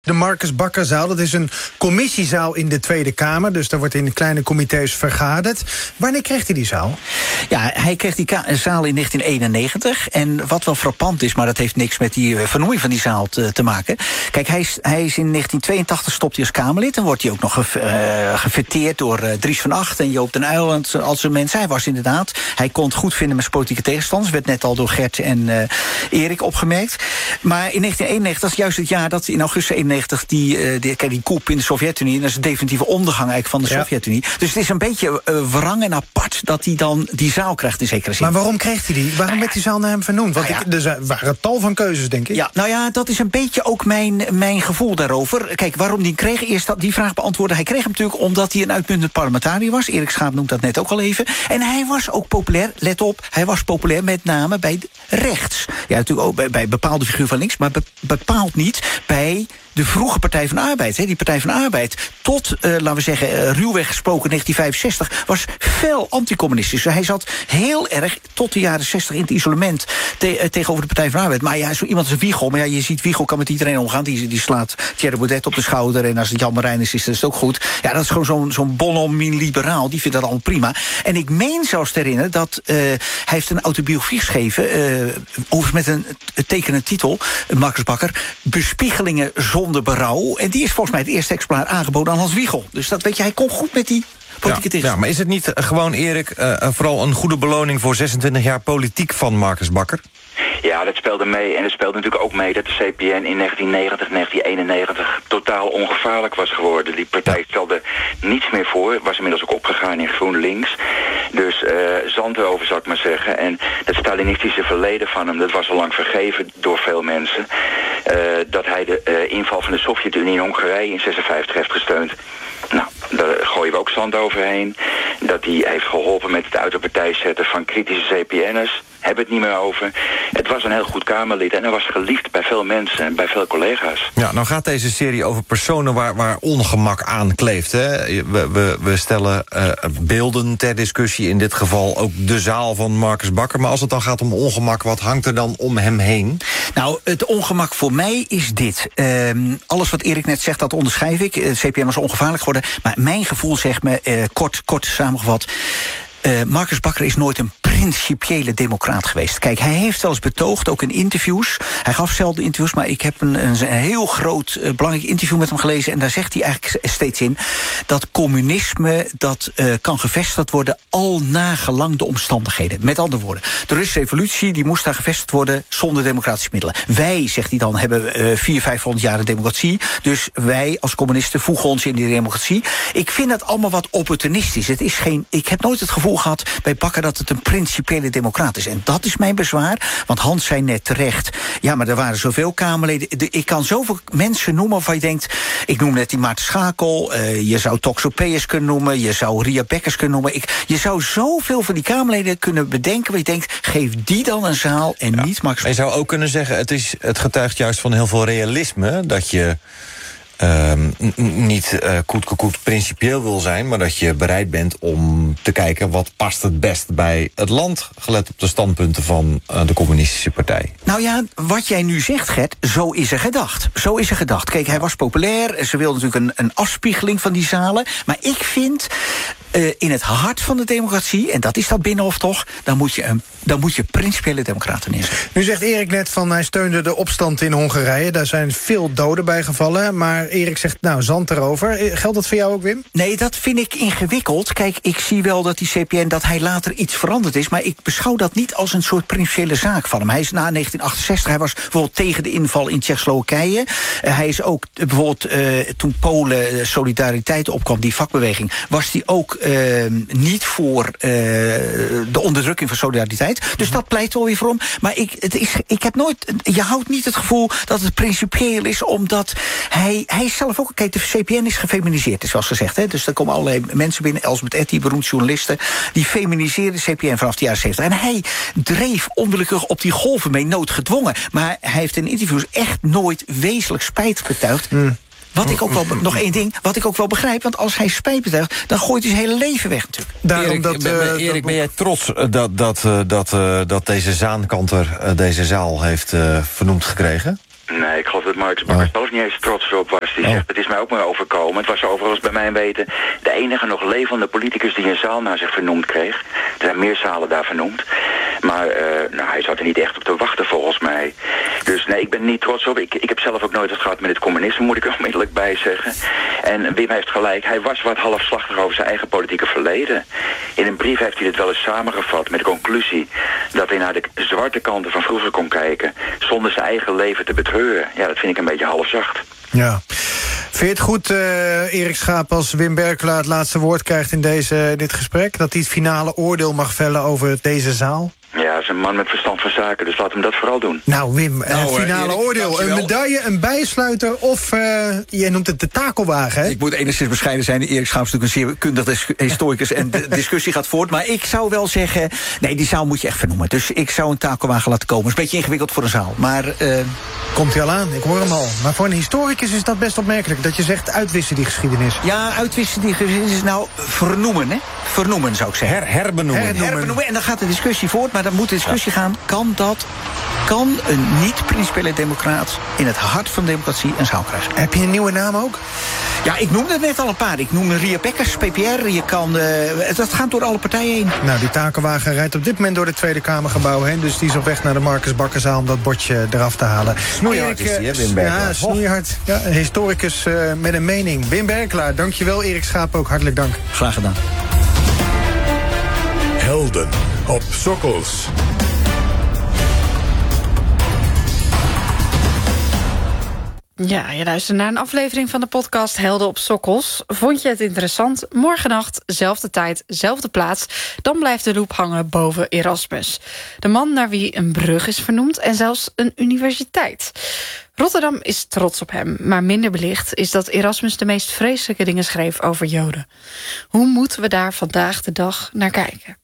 De Marcus Bakkerzaal, dat is een commissiezaal in de Tweede Kamer. Dus daar wordt in kleine comité's vergaderd. Wanneer kreeg hij die zaal? Ja, hij kreeg die zaal in 1991. En wat wel frappant is, maar dat heeft niks met die vernoeming van die zaal te maken. Kijk, hij is in 1982 stopt hij als Kamerlid. Dan wordt hij ook nog gefeteerd door Dries van Acht en Joop den Uyl als een mens. Hij was inderdaad, hij kon het goed vinden met politieke tegenstanders. Werd net al door Gert en Erik opgemerkt. Maar in 1991, dat is juist het jaar dat in augustus 91 die coup in de Sovjet-Unie, en dat is de definitieve ondergang eigenlijk van de Sovjet-Unie. Dus het is een beetje wrang en apart dat hij dan die zaal krijgt in zekere zin. Maar waarom kreeg hij die? Waarom werd die zaal naar hem vernoemd? Want er waren tal van keuzes, denk ik. Ja, nou ja, dat is een beetje ook mijn gevoel daarover. Kijk, waarom die kreeg, eerst die vraag beantwoorden. Hij kreeg hem natuurlijk omdat hij een uitmuntend parlementariër was. Erik Schaap noemt dat net ook al even. En hij was ook populair, let op, hij was populair met name bij rechts. Ja, natuurlijk ook bij bepaalde figuur van links, maar bepaald niet bij de vroege Partij van de Arbeid. Die Partij van de Arbeid tot, laten we zeggen, ruwweg gesproken 1965... was fel anticommunistisch. Hij zat heel erg tot de jaren 60 in het isolement tegenover de Partij van de Arbeid. Maar ja, zo iemand als Wiegel, maar ja, je ziet Wiegel kan met iedereen omgaan. Die slaat Thierry Baudet op de schouder en als het Jan Marijnis is, dan is het ook goed. Ja, dat is gewoon zo'n bonhomme liberaal. Die vindt dat allemaal prima. En ik meen zelfs te herinneren dat hij heeft een autobiografie geschreven, overigens met een tekenende titel, Marcus Bakker, Bespiegelingen zonder berouw. En die is volgens mij het eerste exemplaar aangeboden aan Hans Wiegel. Dus dat weet je, hij komt goed met die politieke tegenstand. Ja, maar is het niet gewoon, Erik, vooral een goede beloning voor 26 jaar politiek van Marcus Bakker? Ja, dat speelde mee. En het speelde natuurlijk ook mee dat de CPN in 1990, 1991 totaal ongevaarlijk was geworden. Die partij stelde niets meer voor. Was inmiddels ook opgegaan in GroenLinks. Dus zand erover, zou ik maar zeggen. En het Stalinistische verleden van hem, dat was al lang vergeven door veel mensen. Dat hij de inval van de Sovjet-Unie in Hongarije in 56 heeft gesteund. Nou, daar gooien we ook zand overheen. Dat hij heeft geholpen met het uit de partij zetten van kritische CPN'ers. Hebben het niet meer over. Het was een heel goed Kamerlid en hij was geliefd bij veel mensen en bij veel collega's. Ja, nou gaat deze serie over personen waar ongemak aan kleeft. Hè? We stellen beelden ter discussie, in dit geval ook de zaal van Marcus Bakker. Maar als het dan gaat om ongemak, wat hangt er dan om hem heen? Nou, het ongemak voor mij is dit. Alles wat Erik net zegt, dat onderschrijf ik. CPN was ongevaarlijk geworden. Maar mijn gevoel zegt me, kort samengevat, Marcus Bakker is nooit een principiële democraat geweest. Kijk, hij heeft wel eens betoogd, ook in interviews. Hij gaf zelden interviews, maar ik heb een heel groot, belangrijk interview met hem gelezen. En daar zegt hij eigenlijk steeds in dat communisme, dat kan gevestigd worden al nagelang de omstandigheden. Met andere woorden, de Russische revolutie, die moest daar gevestigd worden zonder democratische middelen. Wij, zegt hij dan, hebben 400-500 jaar een democratie. Dus wij als communisten voegen ons in die democratie. Ik vind dat allemaal wat opportunistisch. Ik heb nooit het gevoel gehad bij Bakker dat het een principiële democraat is. En dat is mijn bezwaar, want Hans zei net terecht, ja, maar er waren zoveel Kamerleden. Ik kan zoveel mensen noemen waarvan je denkt, ik noem net die Maarten Schakel, je zou Toxopeus kunnen noemen, je zou Ria Bekkers kunnen noemen. Je zou zoveel van die Kamerleden kunnen bedenken waar je denkt, geef die dan een zaal en niet Max. Je zou ook kunnen zeggen, het getuigt juist van heel veel realisme, dat je niet koet principieel wil zijn, maar dat je bereid bent om te kijken wat past het best bij het land, gelet op de standpunten van de communistische partij. Nou ja, wat jij nu zegt, Gert, zo is er gedacht. Kijk, hij was populair, ze wilden natuurlijk een afspiegeling van die zalen, maar ik vind, in het hart van de democratie, en dat is dat Binnenhof toch, dan moet je principiële democraten neerzetten. Nu zegt Erik net van hij steunde de opstand in Hongarije. Daar zijn veel doden bij gevallen. Maar Erik zegt, nou, zand erover. Geldt dat voor jou ook, Wim? Nee, dat vind ik ingewikkeld. Kijk, ik zie wel dat die CPN, dat hij later iets veranderd is, maar ik beschouw dat niet als een soort principiële zaak van hem. Hij is na 1968, hij was bijvoorbeeld tegen de inval in Tsjechoslowakije. Hij is ook bijvoorbeeld, toen Polen solidariteit opkwam, die vakbeweging, was hij ook niet voor de onderdrukking van solidariteit. Dus dat pleit wel weer voor hem. Maar ik heb nooit, je houdt niet het gevoel dat het principieel is, omdat hij is zelf ook, kijk, de CPN is gefeminiseerd, is zoals gezegd. Hè? Dus er komen allerlei mensen binnen, Elsbeth Etty, beroemd journalisten, die feminiseerden de CPN vanaf de jaren 70. En hij dreef onwillekeurig op die golven mee, noodgedwongen. Maar hij heeft in interviews echt nooit wezenlijk spijt betuigd. Wat ik ook wel, nog één ding, wat ik ook wel begrijp, want als hij spijt betuigt, dan gooit hij zijn hele leven weg natuurlijk. Erik, ben jij trots dat deze Zaankanter deze zaal heeft vernoemd gekregen? Nee, ik geloof dat Marcus Bakker zelf niet eens trots op was. Die zegt, het is mij ook maar overkomen. Het was overigens bij mijn weten de enige nog levende politicus die een zaal naar zich vernoemd kreeg. Er zijn meer zalen daar vernoemd. Maar hij zat er niet echt op te wachten volgens mij. Dus nee, ik ben er niet trots op. Ik heb zelf ook nooit wat gehad met het communisme, moet ik er onmiddellijk bij zeggen. En Wim heeft gelijk, hij was wat halfslachtig over zijn eigen politieke verleden. In een brief heeft hij dit wel eens samengevat met de conclusie dat hij naar de zwarte kanten van vroeger kon kijken zonder zijn eigen leven te betreuren. Ja, dat vind ik een beetje halfzacht. Ja. Vind je het goed, Erik Schaap, als Wim Berkelaar het laatste woord krijgt in dit gesprek? Dat hij het finale oordeel mag vellen over deze zaal? Ja, hij is een man met verstand van zaken, dus laat hem dat vooral doen. Nou, Wim, het finale Erik, oordeel. dankjewel. Een medaille, een bijsluiter of, jij noemt het de takelwagen, hè? Ik moet enigszins bescheiden zijn. Erik Schaap is natuurlijk een zeer kundig historicus en de discussie gaat voort. Maar ik zou wel zeggen, nee, die zaal moet je echt vernoemen. Dus ik zou een takelwagen laten komen. Het is een beetje ingewikkeld voor een zaal, maar... Komt hij al aan, ik hoor hem al. Maar voor een historicus is dat best opmerkelijk, dat je zegt uitwissen die geschiedenis. Ja, uitwissen die geschiedenis is nou vernoemen, hè? Vernoemen, zou ik zeggen. Herbenoemen. En dan gaat de discussie voort, maar dan moet de discussie gaan. Kan een niet-principiële democraat in het hart van de democratie een zaal krijgen? Heb je een nieuwe naam ook? Ja, ik noemde net al een paar. Ik noem Ria Bekkers, PPR. Je kan, dat gaat door alle partijen heen. Nou, die takelwagen rijdt op dit moment door het Tweede Kamergebouw heen. Dus die is op weg naar de Marcus Bakkerzaal om dat bordje eraf te halen. Snoeihard is die, hè, Wim Berkelaar? Ja, snoeihard. Ja, een historicus met een mening. Wim Berkelaar, dankjewel. Erik Schaap ook, hartelijk dank. Graag gedaan. Helden op sokkels. Ja, je luistert naar een aflevering van de podcast Helden op Sokkels. Vond je het interessant? Morgennacht, zelfde tijd, zelfde plaats. Dan blijft de loep hangen boven Erasmus. De man naar wie een brug is vernoemd en zelfs een universiteit. Rotterdam is trots op hem, maar minder belicht is dat Erasmus de meest vreselijke dingen schreef over Joden. Hoe moeten we daar vandaag de dag naar kijken?